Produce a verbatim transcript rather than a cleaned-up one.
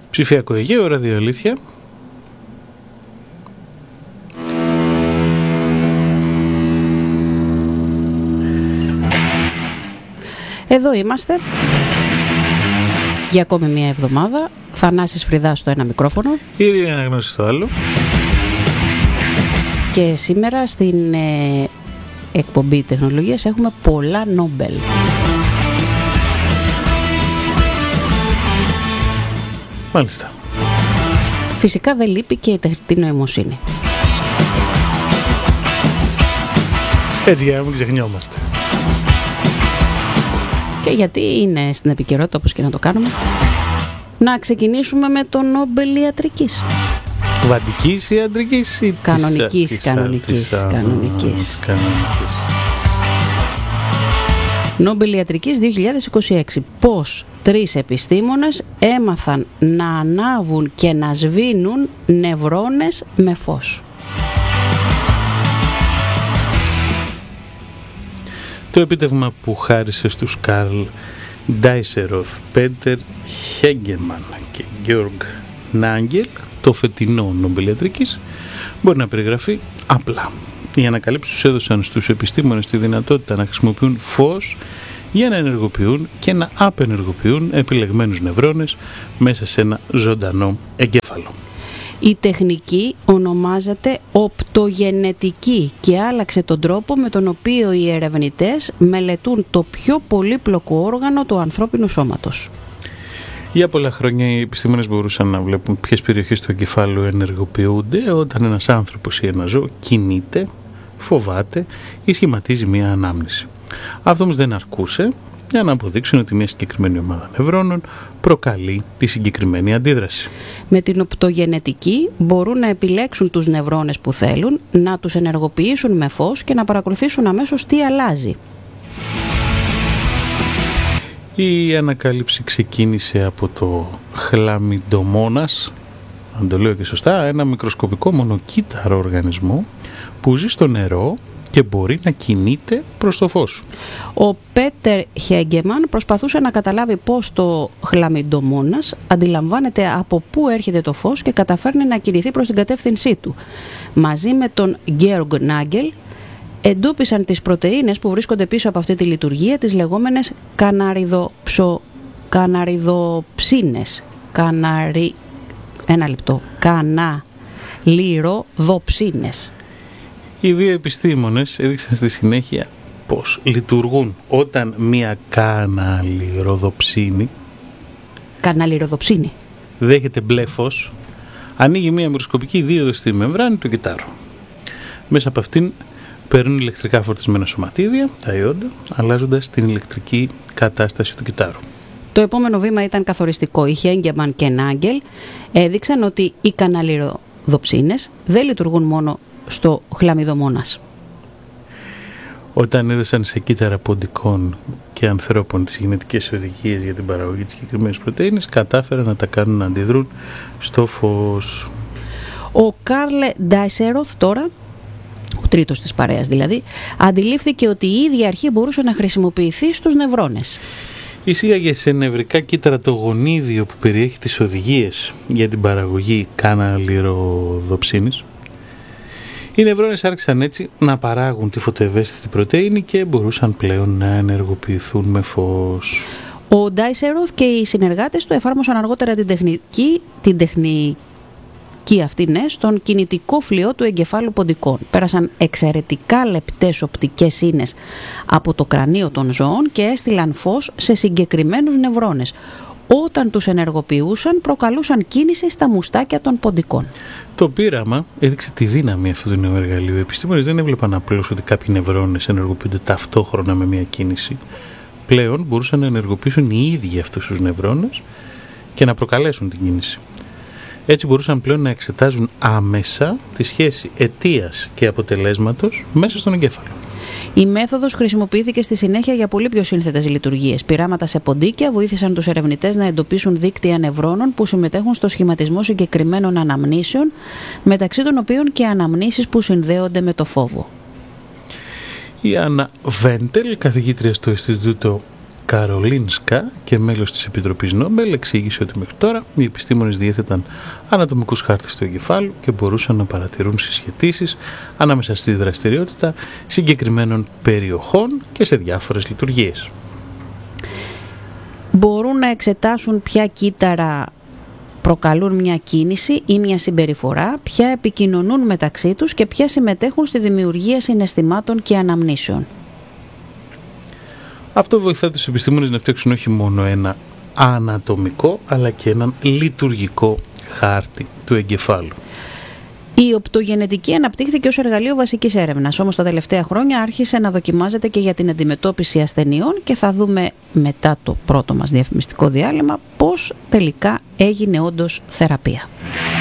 Ψηφιακό Αιγαίο, ραδιοαλήθεια. Εδώ είμαστε για ακόμη μια εβδομάδα. Θανάσης Φρυδάς στο ένα μικρόφωνο. Ήρια Αναγνώση στο άλλο. Και σήμερα στην ε, εκπομπή τεχνολογίας έχουμε πολλά Νόμπελ. Μάλιστα. Φυσικά δεν λείπει και η τεχνητή νοημοσύνη. Έτσι για να μην ξεχνιόμαστε. Και γιατί είναι στην επικαιρότητα, όπως και να το κάνουμε, να ξεκινήσουμε με το Νόμπελ ιατρικής. Βαντικής ιατρικής ή κανονικής, της, κανονικής, της, κανονικής. κανονικής. Νόμπελ ιατρικής δύο χιλιάδες είκοσι έξι. Πώς τρεις επιστήμονες έμαθαν να ανάβουν και να σβήνουν νευρώνες με φως. Το επίτευγμα που χάρισε στους Καρλ Ντάισεροθ, Πέτερ Χέγκεμαν και Γκέοργ Νάγκελ, το φετινό Νόμπελ ιατρικής, μπορεί να περιγραφεί απλά. Οι ανακαλύψεις τους έδωσαν στους επιστήμονες τη δυνατότητα να χρησιμοποιούν φως για να ενεργοποιούν και να απενεργοποιούν επιλεγμένους νευρώνες μέσα σε ένα ζωντανό εγκέφαλο. Η τεχνική ονομάζεται οπτογενετική και άλλαξε τον τρόπο με τον οποίο οι ερευνητές μελετούν το πιο πολύπλοκο όργανο του ανθρώπινου σώματος. Για πολλά χρόνια οι επιστήμονες μπορούσαν να βλέπουν ποιες περιοχές του εγκεφάλου ενεργοποιούνται όταν ένας άνθρωπος ή ένα ζώο κινείται, φοβάται ή σχηματίζει μια ανάμνηση. Αυτό όμως δεν αρκούσε για να αποδείξουν ότι μια συγκεκριμένη ομάδα νευρώνων προκαλεί τη συγκεκριμένη αντίδραση. Με την οπτογενετική μπορούν να επιλέξουν τους νευρώνες που θέλουν, να τους ενεργοποιήσουν με φως και να παρακολουθήσουν αμέσως τι αλλάζει. Η ανακάλυψη ξεκίνησε από το χλαμιντομόνας, αν το λέω και σωστά, ένα μικροσκοπικό μονοκύτταρο οργανισμό που ζει στο νερό και μπορεί να κινείται προς το φως. Ο Πέτερ Χέγκεμαν προσπαθούσε να καταλάβει πώς το χλαμιντομόνας αντιλαμβάνεται από πού έρχεται το φως και καταφέρνει να κινηθεί προς την κατεύθυνσή του. Μαζί με τον Γκέοργ Νάγκελ εντόπισαν τις πρωτεΐνες που βρίσκονται πίσω από αυτή τη λειτουργία, τις λεγόμενες καναριδοψο... καναριδοψίνες. Καναρι... Ένα λεπτό. Καναλιροδοψίνες. Οι δύο επιστήμονες έδειξαν στη συνέχεια πώς λειτουργούν όταν μία καναλιροδοψίνη Καναλιροδοψίνη δέχεται μπλε φως, ανοίγει μία μικροσκοπική δίωδο στη μεμβράνη του κυττάρου. Μέσα από αυτήν παίρνουν ηλεκτρικά φορτισμένα σωματίδια, τα ιόντα, αλλάζοντας την ηλεκτρική κατάσταση του κυττάρου. Το επόμενο βήμα ήταν καθοριστικό. Οι Χέγκεμαν και Νάγκελ έδειξαν ότι οι καναλιροδοψίνες δεν λειτουργούν μόνο στο χλαμιδομόνας. Όταν έδωσαν σε κύτταρα ποντικών και ανθρώπων τις γενετικές οδηγίες για την παραγωγή της συγκεκριμένης πρωτεΐνης, κατάφεραν να τα κάνουν να αντιδρούν στο φως. Ο Καρλ Ντάισεροθ τώρα, ο τρίτος της παρέας δηλαδή, αντιλήφθηκε ότι η ίδια αρχή μπορούσε να χρησιμοποιηθεί στους νευρώνες. Εισήγαγε σε νευρικά κύτταρα το γονίδιο που περιέχει τις οδηγίες για την παραγωγή καναλιροδοψίνης. Οι νευρώνες άρχισαν έτσι να παράγουν τη φωτοευαίσθητη πρωτεΐνη και μπορούσαν πλέον να ενεργοποιηθούν με φως. Ο Ντάισεροθ και οι συνεργάτες του εφάρμοσαν αργότερα την τεχνική, την τεχνική αυτή ναι, στον κινητικό φλοιό του εγκεφάλου ποντικών. Πέρασαν εξαιρετικά λεπτές οπτικές ίνες από το κρανίο των ζώων και έστειλαν φως σε συγκεκριμένους νευρώνες. Όταν τους ενεργοποιούσαν, προκαλούσαν κίνηση στα μουστάκια των ποντικών. Το πείραμα έδειξε τη δύναμη αυτού του νέου εργαλείου. Οι επιστήμονες δεν έβλεπαν απλώς ότι κάποιοι νευρώνες ενεργοποιούνται ταυτόχρονα με μια κίνηση. Πλέον μπορούσαν να ενεργοποιήσουν οι ίδιοι αυτούς τους νευρώνες και να προκαλέσουν την κίνηση. Έτσι μπορούσαν πλέον να εξετάζουν άμεσα τη σχέση αιτίας και αποτελέσματος μέσα στον εγκέφαλο. Η μέθοδος χρησιμοποιήθηκε στη συνέχεια για πολύ πιο σύνθετες λειτουργίες. Πειράματα σε ποντίκια βοήθησαν τους ερευνητές να εντοπίσουν δίκτυα νευρώνων που συμμετέχουν στο σχηματισμό συγκεκριμένων αναμνήσεων, μεταξύ των οποίων και αναμνήσεις που συνδέονται με το φόβο. Η Άννα Βέντελ, καθηγήτρια στο Ινστιτούτο Καρολίνσκα και μέλος της Επιτροπής Νόμπελ εξήγησε ότι μέχρι τώρα οι επιστήμονες διέθεταν ανατομικούς χάρτες του εγκεφάλου και μπορούσαν να παρατηρούν συσχετίσεις ανάμεσα στη δραστηριότητα συγκεκριμένων περιοχών και σε διάφορες λειτουργίες. Μπορούν να εξετάσουν ποια κύτταρα προκαλούν μια κίνηση ή μια συμπεριφορά, ποια επικοινωνούν μεταξύ τους και ποια συμμετέχουν στη δημιουργία συναισθημάτων και αναμνήσεων. Αυτό βοηθά τους επιστήμονες να φτιάξουν όχι μόνο ένα ανατομικό αλλά και έναν λειτουργικό χάρτη του εγκεφάλου. Η οπτογενετική αναπτύχθηκε ως εργαλείο βασικής έρευνας, όμως τα τελευταία χρόνια άρχισε να δοκιμάζεται και για την αντιμετώπιση ασθενειών και θα δούμε μετά το πρώτο μας διαφημιστικό διάλειμμα πώς τελικά έγινε όντως θεραπεία.